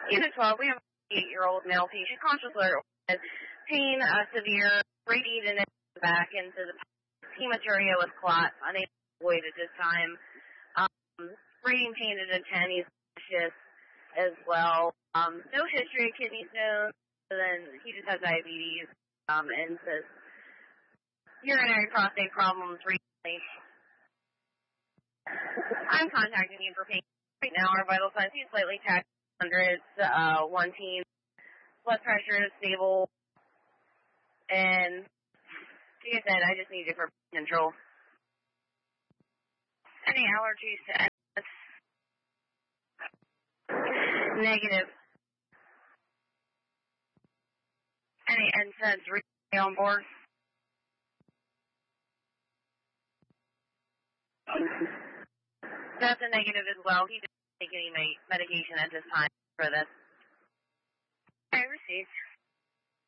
Unit 12, we have an 8-year-old male patient, conscious alert, pain, severe, radiated in the back into the hematuria with clots, unable to avoid at this time. Radiating pain at a 10, he's nauseous as well. No history of kidney stones, so then he just has diabetes, and says urinary prostate problems recently. I'm contacting you for pain. Right now, our vital signs, he's slightly taxed, hundreds, 1 blood pressure is stable, and like I said, I just need you for control. Any allergies to NSAIDs? Negative. Any NSAIDs recently on board? That's a negative as well. He doesn't take any medication at this time for this. I received.